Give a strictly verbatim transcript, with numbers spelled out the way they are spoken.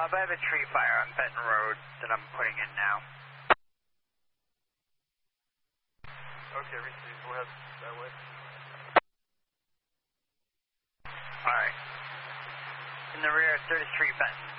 Bob, I have a tree fire on Benton Road that I'm putting in now. Okay, receive. We'll head that way. Alright. In the rear, third Street, Benton.